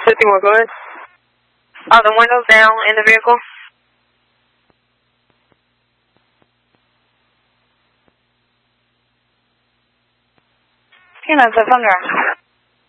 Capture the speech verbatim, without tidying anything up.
fifty more, go ahead. Are the windows down in the vehicle? K nine seven, on drive.